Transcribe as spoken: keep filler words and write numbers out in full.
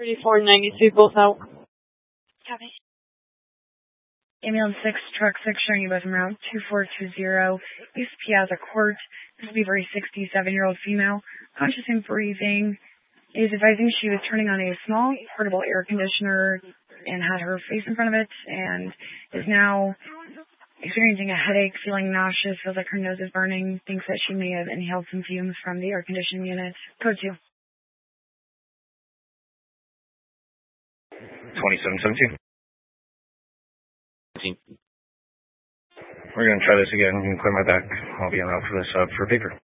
thirty-four ninety-two, both out. Copy. Ambulance six, truck six, showing you both en route two four two zero, East Piazza Court. This will be for a sixty-seven-year-old female, conscious and breathing. It is advising she was turning on a small portable air conditioner and had her face in front of it, and is now experiencing a headache, feeling nauseous, feels like her nose is burning, thinks that she may have inhaled some fumes from the air conditioning unit. Code two. twenty-seven seventeen. We're going to try this again. You can clear my back. I'll be on out for this uh, for paper.